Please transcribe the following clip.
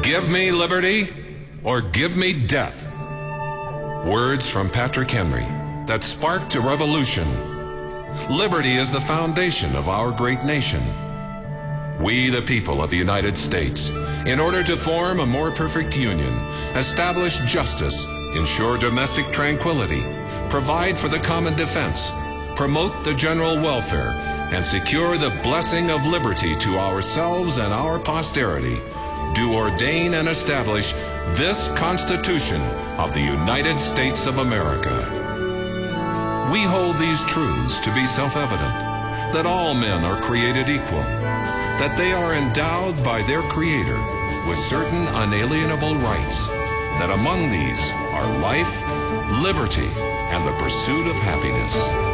Give me liberty or give me death. Words from Patrick Henry that sparked a revolution. Liberty is the foundation of our great nation. We, the people of the United States, in order to form a more perfect union, establish justice, ensure domestic tranquility, provide for the common defense, promote the general welfare, and secure the blessing of liberty to ourselves and our posterity, do ordain and establish this Constitution of the United States of America. We hold these truths to be self-evident, that all men are created equal, that they are endowed by their Creator with certain unalienable rights, that among these are life, liberty, and the pursuit of happiness.